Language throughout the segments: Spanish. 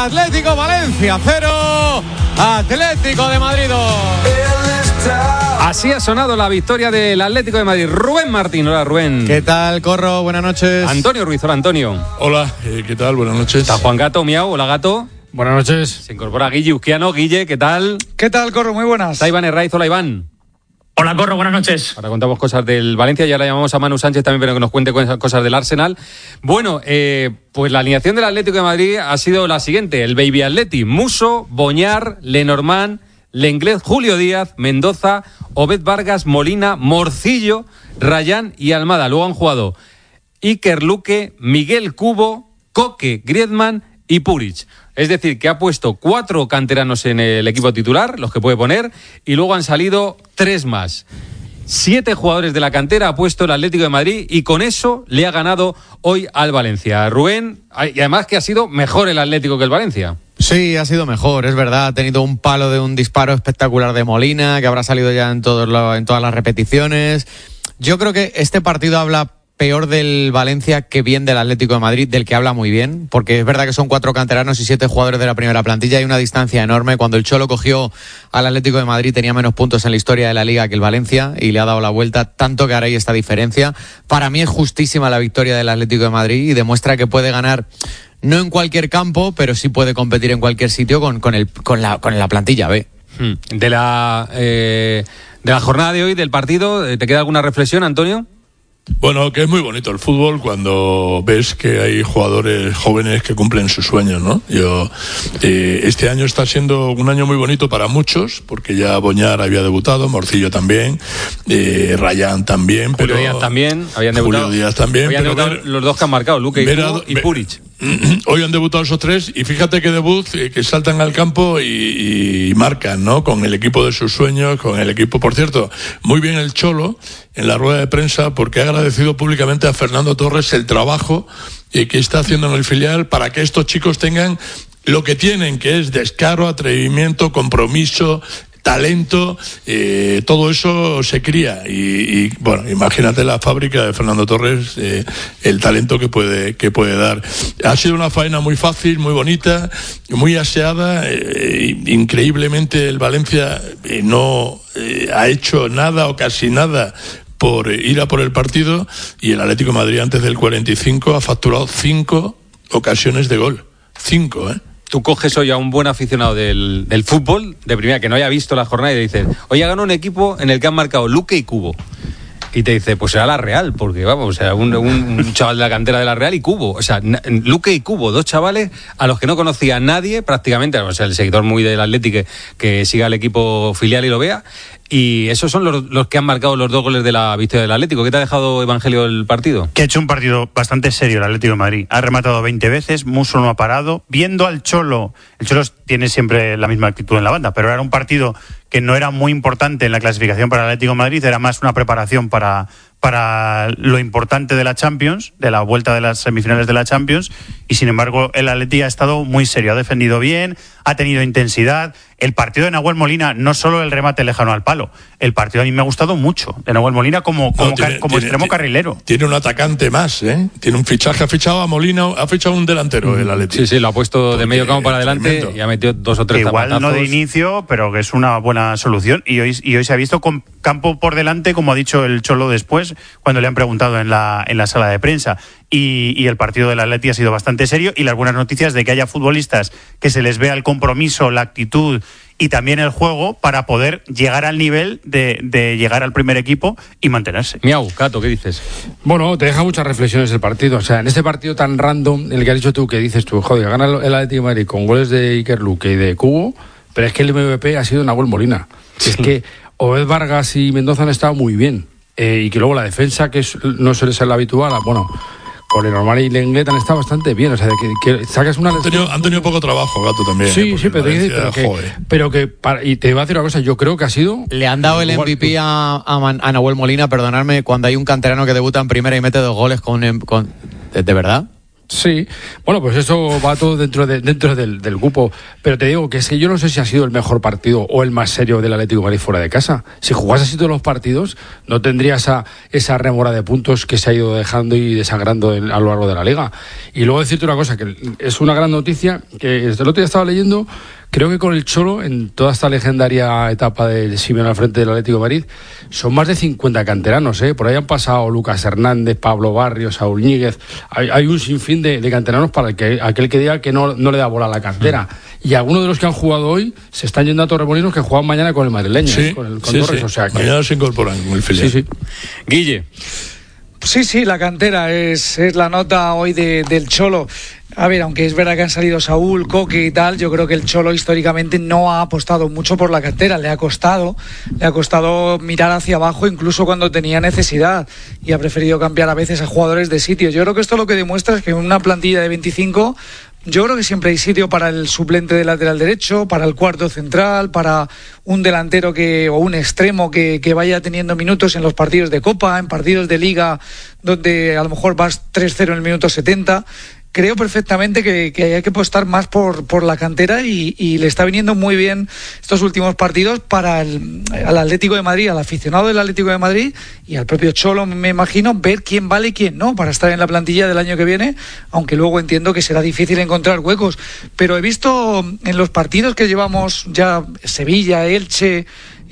Atlético Valencia 0, Atlético de Madrid 2. Así ha sonado la victoria del Atlético de Madrid. Rubén Martín, hola Rubén. ¿Qué tal, Corro? Buenas noches. Antonio Ruiz, hola Antonio. Hola, ¿qué tal? Buenas noches. Está Juan Gato, miau, hola Gato. Buenas noches. Se incorpora Guille Uzquiano. Guille, ¿qué tal? ¿Qué tal, Corro? Muy buenas. Está Iván Herraiz, hola Iván. Hola, Corro, buenas noches. Ahora contamos cosas del Valencia y ahora llamamos a Manu Sánchez también para que nos cuente cosas del Arsenal. Bueno, pues la alineación del Atlético de Madrid ha sido la siguiente. El Baby Atleti: Musso, Boñar, Lenormand, Lenglet, Julio Díaz, Mendoza, Obed Vargas, Molina, Morcillo, Rayán y Almada. Luego han jugado Iker Luque, Miguel Cubo, Coque, Griezmann y Puric. Es decir, que ha puesto 4 canteranos en el equipo titular, los que puede poner, y luego han salido 3 más. 7 jugadores de la cantera ha puesto el Atlético de Madrid y con eso le ha ganado hoy al Valencia. Rubén, y además que ha sido mejor el Atlético que el Valencia. Sí, ha sido mejor, es verdad. Ha tenido un palo de un disparo espectacular de Molina, que habrá salido ya en todas las repeticiones. Yo creo que este partido habla peor del Valencia que bien del Atlético de Madrid, del que habla muy bien, porque es verdad que son 4 canteranos y 7 jugadores de la primera plantilla. Hay una distancia enorme. Cuando el Cholo cogió al Atlético de Madrid tenía menos puntos en la historia de la Liga que el Valencia y le ha dado la vuelta, tanto que ahora hay esta diferencia. Para mí es justísima la victoria del Atlético de Madrid y demuestra que puede ganar no en cualquier campo, pero sí puede competir en cualquier sitio con la plantilla B. De la jornada de hoy, del partido, ¿te queda alguna reflexión, Antonio? Bueno, que es muy bonito el fútbol cuando ves que hay jugadores jóvenes que cumplen sus sueños, ¿no? Este año está siendo un año muy bonito para muchos, porque ya Boñar había debutado, Morcillo también, Rayán también, Julio Díaz también, habían debutado. Julio Díaz también. Habían debutado los 2 que han marcado, Luque y Puric. Hoy han debutado esos 3 y fíjate qué debut, que saltan al campo y marcan, ¿no? Con el equipo de sus sueños, con el equipo, por cierto, muy bien el Cholo en la rueda de prensa, porque ha agradecido públicamente a Fernando Torres el trabajo que está haciendo en el filial para que estos chicos tengan lo que tienen, que es descaro, atrevimiento, compromiso, talento, todo eso se cría y bueno, imagínate la fábrica de Fernando Torres, el talento que puede dar. Ha sido una faena muy fácil, muy bonita, muy aseada. Increíblemente el Valencia no ha hecho nada o casi nada por ir a por el partido, y el Atlético de Madrid antes del 45 ha facturado 5 ocasiones de gol. 5, Tú coges hoy a un buen aficionado del fútbol, de primera, que no haya visto la jornada, y le dices: hoy ha ganado un equipo en el que han marcado Luque y Cubo. Y te dice: pues será la Real, porque vamos, o sea, un chaval de la cantera de la Real y Cubo. O sea, Luque y Cubo, 2 chavales a los que no conocía nadie prácticamente, o sea, el seguidor muy del Atlético que siga el equipo filial y lo vea. Y esos son los que han marcado los 2 goles de la victoria del Atlético. ¿Qué te ha dejado, Evangelio, el partido? Que ha hecho un partido bastante serio el Atlético de Madrid. Ha rematado 20 veces, Musso no ha parado. Viendo al Cholo, el Cholo tiene siempre la misma actitud en la banda, pero era un partido que no era muy importante en la clasificación para el Atlético de Madrid, era más una preparación para lo importante de la Champions, de la vuelta de las semifinales de la Champions, y sin embargo el Atleti ha estado muy serio, ha defendido bien, ha tenido intensidad. El partido de Nahuel Molina, no solo el remate lejano al palo, el partido a mí me ha gustado mucho, de Nahuel Molina como extremo carrilero. Tiene un atacante más, tiene un fichaje, ha fichado a Molina, ha fichado un delantero el Atleti. Sí, lo ha puesto de medio campo para adelante, tremendo. Y ha metido 2 o 3 igual zapatazos. No de inicio, pero que es una buena solución, y hoy se ha visto con campo por delante, como ha dicho el Cholo después, cuando le han preguntado en la sala de prensa. Y el partido del Atleti ha sido bastante serio, y las buenas noticias de que haya futbolistas que se les vea el compromiso, la actitud y también el juego para poder llegar al nivel de llegar al primer equipo y mantenerse. Miau, Cato, ¿qué dices? Bueno, te deja muchas reflexiones el partido. O sea, en este partido tan random, el que has dicho tú, que dices tú, joder, gana el Atlético de Madrid con goles de Iker Luque y de Cubo, pero es que el MVP ha sido Nahuel Molina. Es que Obed Vargas y Mendoza han estado muy bien. Y que luego la defensa, que no suele ser la habitual, bueno, con Lenormand y Lenglet han estado bastante bien. O sea, que sacas una... Han tenido poco trabajo, Gato, también. Sí, pero y te voy a decir una cosa, yo creo que ha sido... Le han dado el MVP a Nahuel Molina, perdonadme, cuando hay un canterano que debuta en primera y mete 2 goles con ¿de verdad? Sí, bueno, pues eso va todo dentro del grupo, pero te digo que es que yo no sé si ha sido el mejor partido o el más serio del Atlético de Madrid fuera de casa. Si jugase así todos los partidos, no tendría esa rémora de puntos que se ha ido dejando y desangrando a lo largo de la Liga. Y luego decirte una cosa, que es una gran noticia, que el otro día estaba leyendo, creo que con el Cholo, en toda esta legendaria etapa del Simeone al frente del Atlético de Madrid, son más de 50 canteranos, ¿eh? Por ahí han pasado Lucas Hernández, Pablo Barrios, Saúl Ñíguez. Hay un sinfín de canteranos para aquel que diga que no le da bola a la cantera. Y algunos de los que han jugado hoy se están yendo a Torremolinos, que juegan mañana con el madrileño, sí, con Torres. O sea que... mañana se incorporan con el filial. Sí. Guille. Sí, la cantera es la nota hoy del Cholo. A ver, aunque es verdad que han salido Saúl, Coque y tal, yo creo que el Cholo históricamente no ha apostado mucho por la cantera. Le ha costado mirar hacia abajo incluso cuando tenía necesidad, y ha preferido cambiar a veces a jugadores de sitio. Yo creo que esto lo que demuestra es que en una plantilla de 25... yo creo que siempre hay sitio para el suplente de lateral derecho, para el cuarto central, para un delantero o un extremo que vaya teniendo minutos en los partidos de Copa, en partidos de Liga, donde a lo mejor vas 3-0 en el minuto 70. Creo perfectamente que hay que apostar más por la cantera, y le está viniendo muy bien estos últimos partidos para al Atlético de Madrid, al aficionado del Atlético de Madrid y al propio Cholo, me imagino, ver quién vale y quién no para estar en la plantilla del año que viene, aunque luego entiendo que será difícil encontrar huecos. Pero he visto en los partidos que llevamos ya, Sevilla, Elche,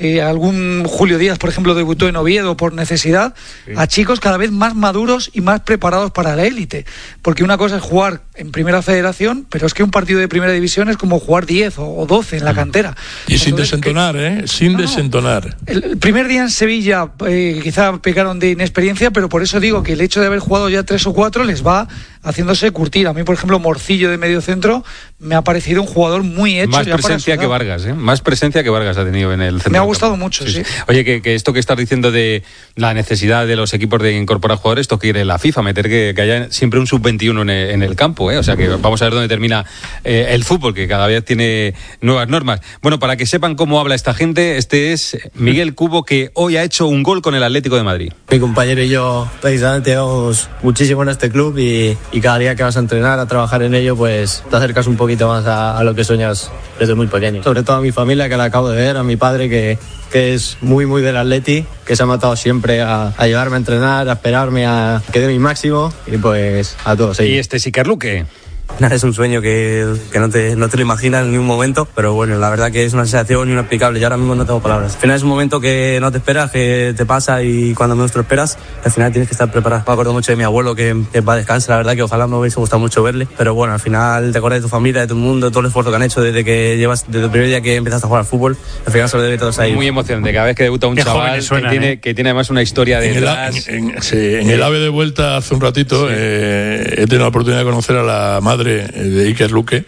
algún Julio Díaz, por ejemplo, debutó en Oviedo por necesidad, a chicos cada vez más maduros y más preparados para la élite, porque una cosa es jugar en primera federación, pero es que un partido de primera división es como jugar 10 o 12 en la cantera. Y sin desentonar, desentonar. El primer día en Sevilla quizá pecaron de inexperiencia, pero por eso digo que el hecho de haber jugado ya 3 o 4 les va haciéndose curtir. A mí, por ejemplo, Morcillo de medio centro me ha parecido un jugador muy hecho. Más presencia que Vargas, ¿eh? Más presencia que Vargas ha tenido en el centro. Me ha gustado mucho, sí. Oye, que esto que estás diciendo de la necesidad de los equipos de incorporar jugadores, esto quiere la FIFA, meter que haya siempre un sub-21 en el campo, ¿eh? O sea que vamos a ver dónde termina el fútbol, que cada vez tiene nuevas normas. Bueno, para que sepan cómo habla esta gente, este es Miguel Cubo, que hoy ha hecho un gol con el Atlético de Madrid. Mi compañero y yo precisamente vamos muchísimo en este club, y cada día que vas a entrenar, a trabajar en ello, pues te acercas un poquito más a lo que sueñas desde muy pequeño. Sobre todo a mi familia, que la acabo de ver, a mi padre, que es muy del Atleti, que se ha matado siempre a llevarme a entrenar, a esperarme a que dé mi máximo, y pues a todos ellos. ¿Y este es Iker Luque? Nada, es un sueño que no te lo imaginas en ningún momento, pero bueno, la verdad que es una sensación inexplicable. Yo ahora mismo no tengo palabras. Al final es un momento que no te esperas, que te pasa, y cuando menos te lo esperas, al final tienes que estar preparado. Me acuerdo mucho de mi abuelo, que va a descansar, la verdad que ojalá me hubiese gustado mucho verle, pero bueno, al final te acuerdas de tu familia, de tu mundo, todo el esfuerzo que han hecho desde el primer día que empezaste a jugar al fútbol. Al final se lo debe todos ahí. Muy emocionante, cada vez que debuta un chaval que tiene además una historia detrás. En el AVE de vuelta hace un ratito, he tenido la oportunidad de conocer a la madre de Iker Luque,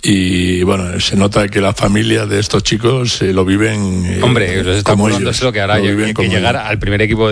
y bueno, se nota que las familias de estos chicos lo viven. Hombre, los está currándose lo que hará. Que llegar al primer equipo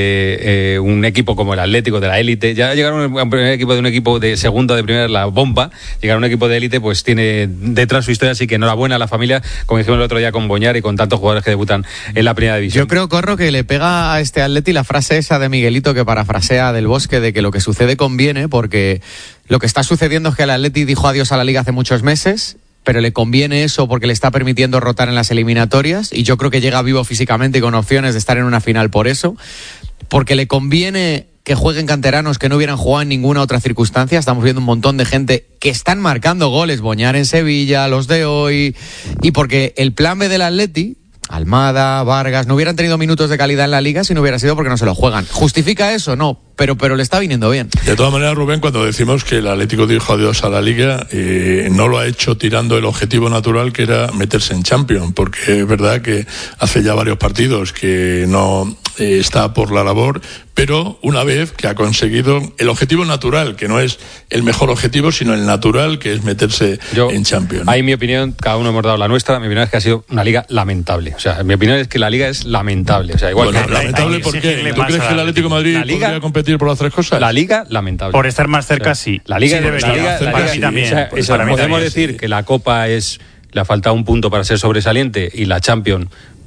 de un equipo como el Atlético, de la élite, ya llegar a un primer equipo de un equipo de segunda, de primera, la bomba, llegar a un equipo de élite, pues tiene detrás su historia, así que enhorabuena a la familia, como dijimos el otro día con Boñar y con tantos jugadores que debutan en la primera división. Yo creo, Corro, que le pega a este Atleti la frase esa de Miguelito que parafrasea Del Bosque, de que lo que sucede conviene, porque lo que está sucediendo es que el Atleti dijo adiós a la Liga hace muchos meses, pero le conviene eso porque le está permitiendo rotar en las eliminatorias, y yo creo que llega vivo físicamente y con opciones de estar en una final por eso, porque le conviene que jueguen canteranos que no hubieran jugado en ninguna otra circunstancia. Estamos viendo un montón de gente que están marcando goles, Boñar en Sevilla, los de hoy, y porque el plan B del Atleti, Almada, Vargas, no hubieran tenido minutos de calidad en la Liga si no hubiera sido porque no se lo juegan. ¿Justifica eso? No, pero le está viniendo bien. De todas maneras, Rubén, cuando decimos que el Atlético dijo adiós a la Liga, no lo ha hecho tirando el objetivo natural, que era meterse en Champions, porque es verdad que hace ya varios partidos que no está por la labor, pero una vez que ha conseguido el objetivo natural, que no es el mejor objetivo, sino el natural, que es meterse en Champions. Ahí mi opinión, cada uno hemos dado la nuestra. Mi opinión es que ha sido una liga lamentable. O sea, mi opinión es que la liga es lamentable. O sea, igual bueno, lamentable, ¿por qué? ¿Tú crees que el Atlético de Madrid podría competir por las tres cosas? La liga, lamentable. Por estar más cerca, sí. La liga sí debería. Para mí también. Podemos decir que la Copa le ha faltado un punto para ser sobresaliente, y la Champions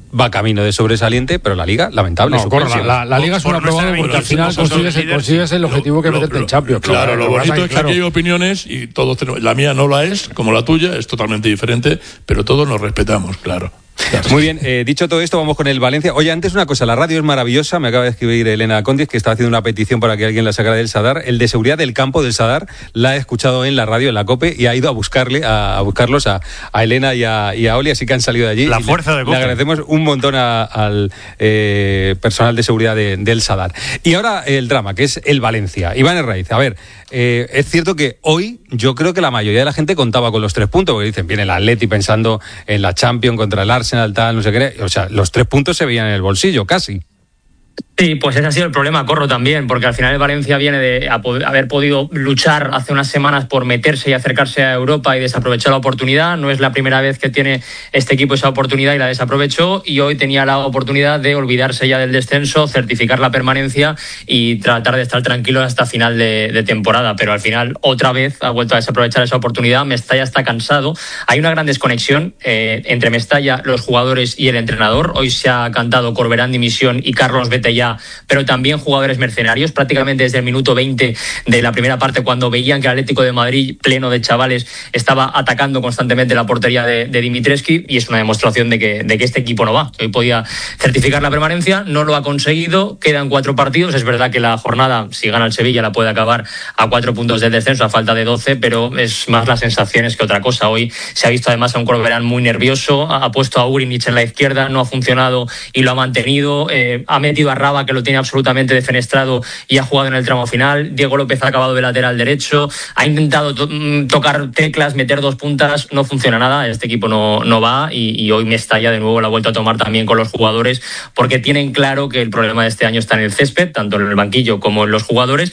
va camino de sobresaliente, pero la Liga, lamentable. No, corre, la Liga es una probada porque al final consigues el objetivo que meterte en Champions. Claro, lo bonito es que aquí hay opiniones y todos tenemos. La mía no la es, como la tuya, es totalmente diferente, pero todos nos respetamos, claro. Muy bien, dicho todo esto, vamos con el Valencia. Oye, antes una cosa, la radio es maravillosa, me acaba de escribir Elena Condis, que está haciendo una petición para que alguien la sacara del Sadar. El de seguridad del campo del Sadar la he escuchado en la radio, en la COPE, y ha ido a buscarlos a Elena y a Oli, así que han salido de allí. La fuerza de COPE. Le agradecemos un montón al personal de seguridad del Sadar. Y ahora el drama, que es el Valencia. Iván Herraiz, a ver, es cierto que hoy yo creo que la mayoría de la gente contaba con los 3 puntos, porque dicen, viene el Atleti pensando en la Champions contra el Arsenal, tal, no sé qué. O sea, los 3 puntos se veían en el bolsillo, casi. Sí, pues ese ha sido el problema, Corro, también, porque al final el Valencia viene de haber podido luchar hace unas semanas por meterse y acercarse a Europa y desaprovechar la oportunidad. No es la primera vez que tiene este equipo esa oportunidad y la desaprovechó, y hoy tenía la oportunidad de olvidarse ya del descenso, certificar la permanencia y tratar de estar tranquilo hasta final de temporada. Pero al final, otra vez, ha vuelto a desaprovechar esa oportunidad. Mestalla está cansado. Hay una gran desconexión entre Mestalla, los jugadores y el entrenador. Hoy se ha cantado Corberán dimisión y Carlos vete ya, pero también jugadores mercenarios. Prácticamente desde el minuto 20 de la primera parte, cuando veían que el Atlético de Madrid, pleno de chavales, estaba atacando constantemente la portería de Dimitrescu, y es una demostración de que este equipo no va. Hoy podía certificar la permanencia, no lo ha conseguido, quedan 4 partidos. Es verdad que la jornada, si gana el Sevilla, la puede acabar a 4 puntos del descenso, a falta de 12, pero es más las sensaciones que otra cosa. Hoy se ha visto además a un Corberán muy nervioso, ha puesto a Urinich en la izquierda, no ha funcionado y lo ha mantenido, ha metido a Raba, que lo tiene absolutamente defenestrado, y ha jugado en el tramo final. Diego López ha acabado de lateral derecho, ha intentado tocar teclas, meter 2 puntas, no funciona nada. Este equipo no va, y hoy Mestalla de nuevo la ha vuelto a tomar también con los jugadores, porque tienen claro que el problema de este año está en el césped, tanto en el banquillo como en los jugadores,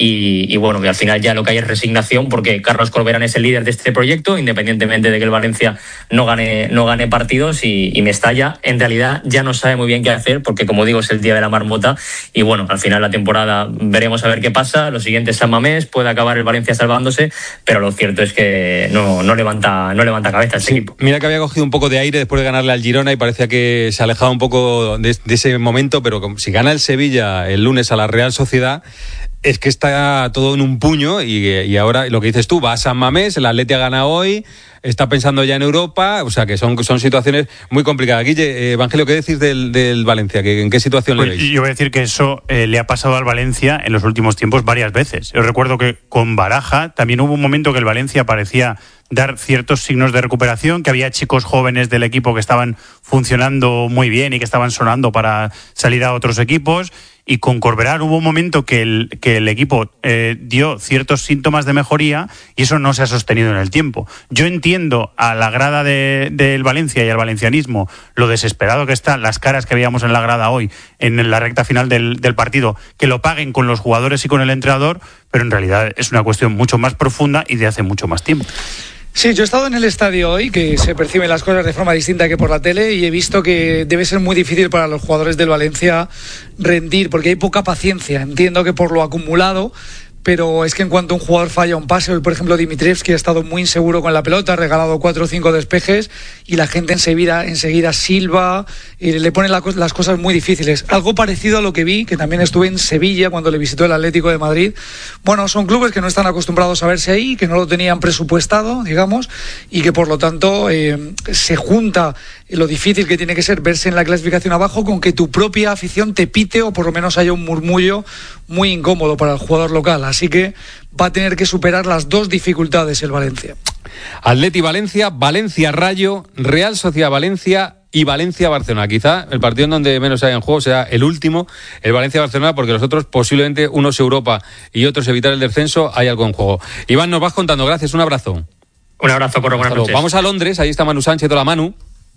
y bueno, que al final ya lo que hay es resignación, porque Carlos Corberán es el líder de este proyecto, independientemente de que el Valencia no gane partidos, y Mestalla en realidad ya no sabe muy bien qué hacer, porque como digo, es el día de la marmota. Y bueno, al final la temporada veremos a ver qué pasa. Lo siguiente es San Mamés, puede acabar el Valencia salvándose, pero lo cierto es que no levanta cabeza este equipo. Mira que había cogido un poco de aire después de ganarle al Girona y parecía que se alejaba un poco de ese momento, pero si gana el Sevilla el lunes a la Real Sociedad, es que está todo en un puño, y ahora lo que dices tú, va a San Mamés, el Atleti gana hoy, está pensando ya en Europa, o sea que son situaciones muy complicadas. Guille, Evangelio, ¿qué decís del Valencia? ¿En qué situación le veis? Yo voy a decir que eso le ha pasado al Valencia en los últimos tiempos varias veces. Yo recuerdo que con Baraja también hubo un momento que el Valencia parecía dar ciertos signos de recuperación, que había chicos jóvenes del equipo que estaban funcionando muy bien y que estaban sonando para salir a otros equipos. Y con Corberán hubo un momento que el equipo dio ciertos síntomas de mejoría, y eso no se ha sostenido en el tiempo. Yo entiendo a la grada del Valencia y al valencianismo lo desesperado que están, las caras que veíamos en la grada hoy, en la recta final del partido, que lo paguen con los jugadores y con el entrenador, pero en realidad es una cuestión mucho más profunda y de hace mucho más tiempo. Sí, yo he estado en el estadio hoy, que se perciben las cosas de forma distinta que por la tele, y he visto que debe ser muy difícil para los jugadores del Valencia rendir, porque hay poca paciencia. Entiendo que por lo acumulado, pero es que en cuanto un jugador falla un pase, hoy por ejemplo Dimitrescu ha estado muy inseguro con la pelota, ha regalado 4 o 5 despejes, y la gente enseguida silba y le pone las cosas muy difíciles. Algo parecido a lo que vi, que también estuve en Sevilla cuando le visitó el Atlético de Madrid. Bueno, son clubes que no están acostumbrados a verse ahí, que no lo tenían presupuestado, digamos, y que por lo tanto se junta lo difícil que tiene que ser verse en la clasificación abajo con que tu propia afición te pite, o por lo menos haya un murmullo muy incómodo para el jugador local. Así que va a tener que superar las 2 dificultades el Valencia. Atleti Valencia, Valencia Rayo, Real Sociedad Valencia y Valencia Barcelona. Quizá el partido en donde menos haya en juego sea el último, el Valencia Barcelona, porque los otros posiblemente, unos Europa y otros evitar el descenso, hay algo en juego. Iván, nos vas contando. Gracias, un abrazo. Un abrazo, Corro, buenas noches. Vamos a Londres, ahí está Manu Sánchez. Hola, Manu.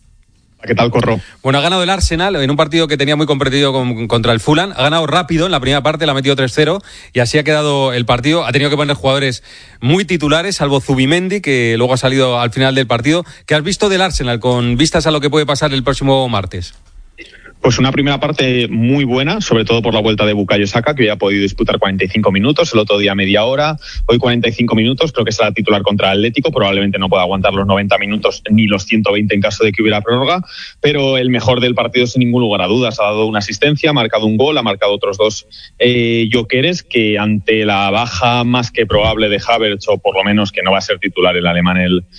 ¿Qué tal, Corro? Bueno, ha ganado el Arsenal en un partido que tenía muy competido contra el Fulham. Ha ganado rápido en la primera parte, la ha metido 3-0 y así ha quedado el partido. Ha tenido que poner jugadores muy titulares, salvo Zubimendi, que luego ha salido al final del partido. ¿Qué has visto del Arsenal con vistas a lo que puede pasar el próximo martes? Pues una primera parte muy buena, sobre todo por la vuelta de Bukayo Saka, que hoy ha podido disputar 45 minutos, el otro día media hora, hoy 45 minutos, creo que será titular contra el Atlético, probablemente no pueda aguantar los 90 minutos ni los 120 en caso de que hubiera prórroga, pero el mejor del partido sin ningún lugar a dudas, ha dado una asistencia, ha marcado un gol, ha marcado otros 2 Gyökeres, que ante la baja más que probable de Havertz, o por lo menos que no va a ser titular el alemán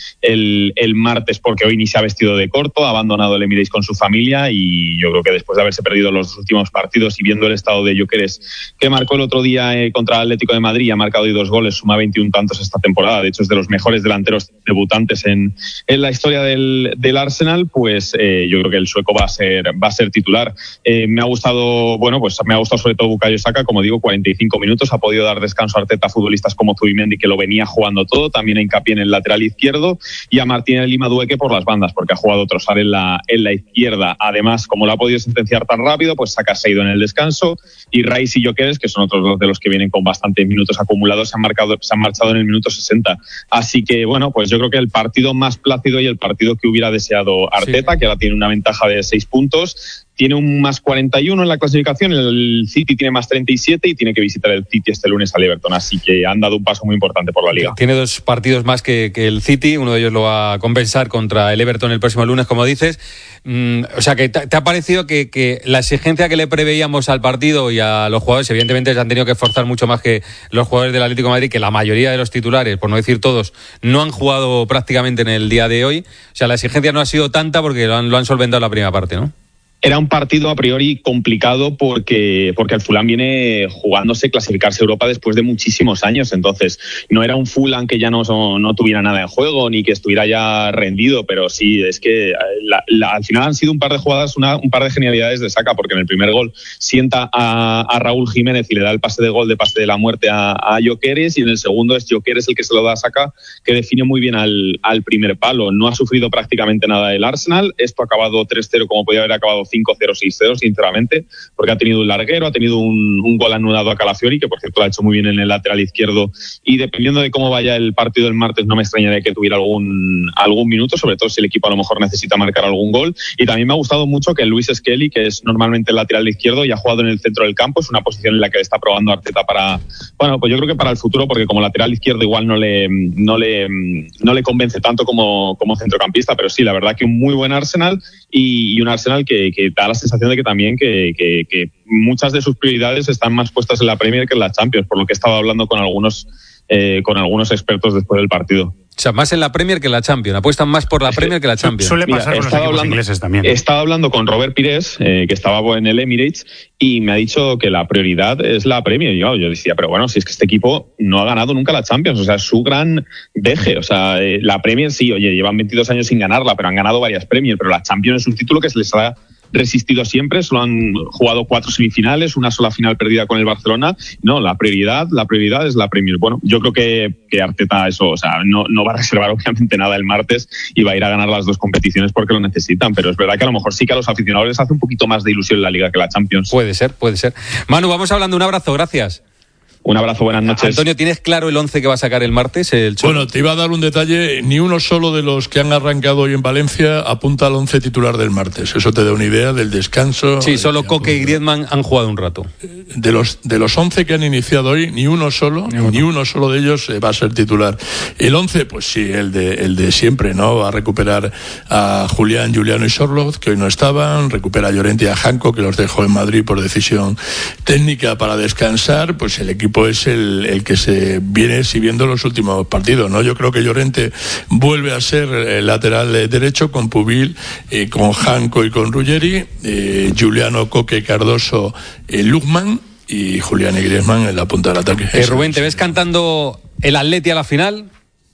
el martes, porque hoy ni se ha vestido de corto, ha abandonado el Emirates con su familia, y yo creo que después de haberse perdido los últimos partidos y viendo el estado de Gyökeres que marcó el otro día contra el Atlético de Madrid, y ha marcado hoy 2 goles, suma 21 tantos esta temporada, de hecho es de los mejores delanteros debutantes en la historia del Arsenal, pues yo creo que el sueco va a ser titular. Me ha gustado sobre todo Bukayo Saka, como digo, 45 minutos, ha podido dar descanso a Arteta a futbolistas como Zubimendi, que lo venía jugando todo, también a hincapié en el lateral izquierdo, y a Martínez Limadueque por las bandas, porque ha jugado Trossard en la izquierda. Además, como lo ha podido sentenciar tan rápido, pues Saka se ha ido en el descanso, y Rice y Gyökeres, que son otros 2 de los que vienen con bastantes minutos acumulados, se han marchado en el minuto 60. Así que, bueno, pues yo creo que el partido más plácido y el partido que hubiera deseado Arteta, que ahora tiene una ventaja de 6 puntos, tiene un más 41 en la clasificación, el City tiene más 37 y tiene que visitar el City este lunes al Everton, así que han dado un paso muy importante por la Liga. Tiene 2 partidos más que el City, uno de ellos lo va a compensar contra el Everton el próximo lunes, como dices. O sea, que te ha parecido que la exigencia que le preveíamos al partido y a los jugadores, evidentemente se han tenido que esforzar mucho más que los jugadores del Atlético de Madrid, que la mayoría de los titulares, por no decir todos, no han jugado prácticamente en el día de hoy. O sea, la exigencia no ha sido tanta porque lo han solventado en la primera parte, ¿no? Era un partido a priori complicado porque el Fulham viene jugándose clasificarse a Europa después de muchísimos años, entonces no era un Fulham que ya no tuviera nada en juego ni que estuviera ya rendido, pero sí, es que al final han sido un par de jugadas, un par de genialidades de Saka, porque en el primer gol sienta a Raúl Jiménez y le da el pase de gol de pase de la muerte a Gyökeres, y en el segundo es Gyökeres el que se lo da a Saka, que define muy bien al primer palo. No ha sufrido prácticamente nada el Arsenal, esto ha acabado 3-0 como podía haber acabado 5-0, 6-0, sinceramente, porque ha tenido un larguero, ha tenido un gol anulado a Calafiori, que por cierto lo ha hecho muy bien en el lateral izquierdo, y dependiendo de cómo vaya el partido del martes no me extrañaría que tuviera algún minuto, sobre todo si el equipo a lo mejor necesita marcar algún gol. Y también me ha gustado mucho que Luis Skelly, que es normalmente el lateral izquierdo y ha jugado en el centro del campo, es una posición en la que está probando Arteta pues yo creo que para el futuro, porque como lateral izquierdo igual no le convence tanto como centrocampista, pero sí, la verdad que un muy buen Arsenal, y un Arsenal que da la sensación de que también que muchas de sus prioridades están más puestas en la Premier que en la Champions, por lo que he estado hablando con algunos expertos después del partido. O sea, más en la Premier que en la Champions. Apuestan más por la Premier que la Champions. Suele pasar con los equipos ingleses también. Estaba hablando con Robert Pires, que estaba en el Emirates, y me ha dicho que la prioridad es la Premier. Y yo decía, pero bueno, si es que este equipo no ha ganado nunca la Champions, o sea, es su gran deje. O sea, la Premier sí, llevan 22 años sin ganarla, pero han ganado varias Premier, pero la Champions es un título que se les ha resistido siempre, solo han jugado 4 semifinales, una sola final perdida con el Barcelona. No, la prioridad es la Premier. Bueno, yo creo que Arteta no va a reservar obviamente nada el martes y va a ir a ganar las 2 competiciones porque lo necesitan, pero es verdad que a lo mejor sí que a los aficionados les hace un poquito más de ilusión la Liga que la Champions. Puede ser. Manu, vamos hablando, un abrazo, gracias. Un abrazo, buenas noches. Antonio, ¿tienes claro el 11 que va a sacar el martes? Bueno, te iba a dar un detalle. Ni uno solo de los que han arrancado hoy en Valencia apunta al 11 titular del martes. Eso te da una idea del descanso. Sí, solo Koke y Griezmann han jugado un rato. De los 11 que han iniciado hoy, ni uno solo de ellos va a ser titular. El 11, pues sí, el de siempre, ¿no? Va a recuperar a Julián, Juliano y Sorloth, que hoy no estaban. Recupera a Llorente y a Janko, que los dejó en Madrid por decisión técnica para descansar. Pues el equipo es el que se viene exhibiendo en los últimos partidos, ¿no? Yo creo que Llorente vuelve a ser lateral derecho con Pubil, con Janko y con Ruggeri, Juliano, Koke, Cardoso, Lukman y Julián y Griezmann en la punta del ataque. Rubén, ¿te ves cantando el Atleti a la final?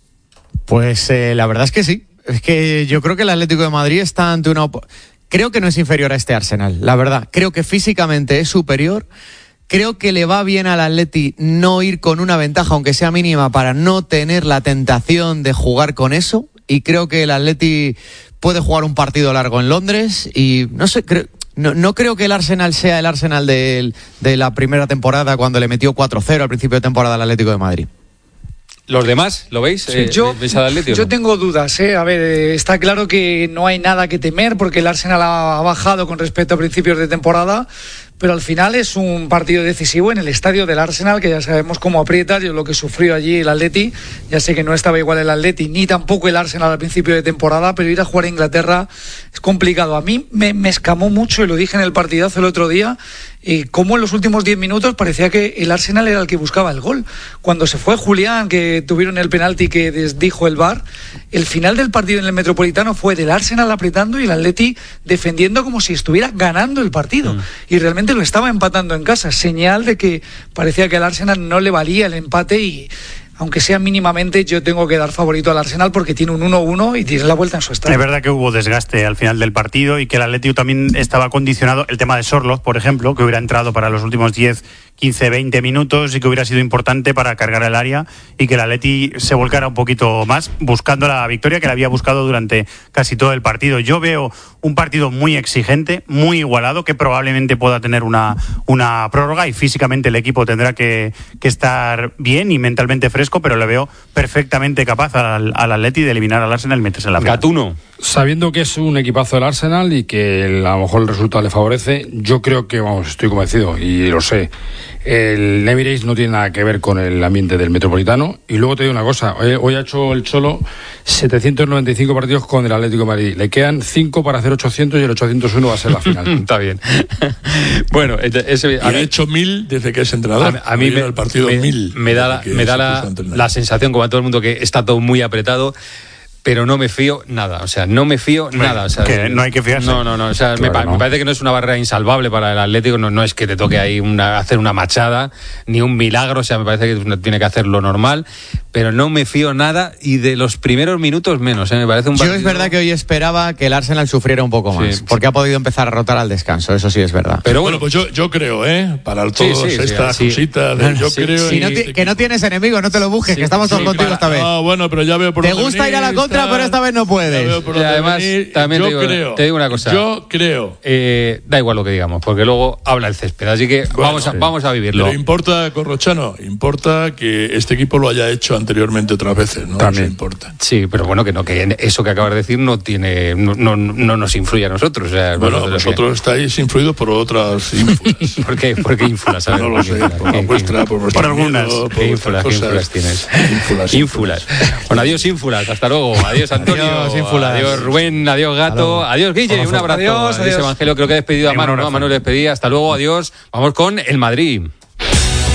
Pues la verdad es que sí. Es que yo creo que el Atlético de Madrid está ante creo que no es inferior a este Arsenal, la verdad. Creo que físicamente es superior. Creo que le va bien al Atleti no ir con una ventaja, aunque sea mínima, para no tener la tentación de jugar con eso. Y creo que el Atleti puede jugar un partido largo en Londres. Y no sé, no creo que el Arsenal sea el Arsenal de la primera temporada, cuando le metió 4-0 al principio de temporada al Atlético de Madrid. ¿Los demás lo veis? Sí, ¿Veis al Atleti o no? Yo tengo dudas, A ver, está claro que no hay nada que temer porque el Arsenal ha bajado con respecto a principios de temporada, pero al final es un partido decisivo en el estadio del Arsenal, que ya sabemos cómo aprieta. Yo lo que sufrió allí el Atleti, ya sé que no estaba igual el Atleti ni tampoco el Arsenal al principio de temporada, pero ir a jugar a Inglaterra es complicado. A mí me escamó mucho, y lo dije en el partidazo el otro día, como en los últimos 10 minutos parecía que el Arsenal era el que buscaba el gol. Cuando se fue Julián, que tuvieron el penalti que dijo el VAR, el final del partido en el Metropolitano fue del Arsenal apretando y el Atleti defendiendo como si estuviera ganando el partido. Y realmente lo estaba empatando en casa, señal de que parecía que al Arsenal no le valía el empate, y aunque sea mínimamente, yo tengo que dar favorito al Arsenal porque tiene un 1-1 y tiene la vuelta en su estadio. Es verdad que hubo desgaste al final del partido y que el Atlético también estaba condicionado. El tema de Sorloth, por ejemplo, que hubiera entrado para los últimos 10, 15, 20 minutos y que hubiera sido importante para cargar el área y que el Atleti se volcara un poquito más buscando la victoria que la había buscado durante casi todo el partido. Yo veo un partido muy exigente, muy igualado, que probablemente pueda tener una prórroga, y físicamente el equipo tendrá que estar bien y mentalmente fresco, pero le veo perfectamente capaz al Atleti de eliminar al Arsenal y meterse en la final. Gatuno. Sabiendo que es un equipazo del Arsenal y que a lo mejor el resultado le favorece, yo creo que, estoy convencido y lo sé, el Emirates no tiene nada que ver con el ambiente del Metropolitano. Y luego te digo una cosa, hoy ha hecho el Cholo 795 partidos con el Atlético de Madrid, le quedan 5 para hacer 800 y el 801 va a ser la final. Está bien. Bueno, ha hecho 1000 desde que es entrenador. A mí el partido 1000 me da la sensación, como a todo el mundo, que está todo muy apretado. Pero no me fío nada, no me fío nada. O sea, que no hay que fiarse. No, o sea, claro, me parece que no es una barrera insalvable para el Atlético, no es que te toque ahí hacer una machada, ni un milagro, o sea, me parece que tiene que hacer lo normal, pero no me fío nada, y de los primeros minutos menos, me parece un partido... Yo es verdad que hoy esperaba que el Arsenal sufriera un poco más, porque ha podido empezar a rotar al descanso, eso sí es verdad. Pero bueno, pues yo creo, para todas estas cositas, yo creo... Que no tienes enemigo, no te lo busques, que estamos todos contigo esta vez. No, bueno, pero ya veo por dónde te gusta ir a la contra, pero esta vez no puedes. Y además, también te digo una cosa. Yo creo. Da igual lo que digamos, porque luego habla el césped, así que vamos a vivirlo. Pero importa, Corrochano, importa que este equipo lo haya hecho anteriormente otras veces, ¿no? También eso importa. Sí, pero bueno, que eso que acabas de decir no nos influye a nosotros. O sea, vosotros estáis influidos por otras ínfulas. ¿Por qué ínfulas? No lo sé, por algunas. ¿Qué ínfulas tienes? Ínfulas. Bueno, adiós ínfulas, hasta luego. Adiós Antonio, adiós Rubén, adiós Gato, adiós Guille, un abrazo. Adiós Evangelio, creo que he despedido a Manu, ¿no? A Manu le despedí, hasta luego, adiós. Vamos con el Madrid.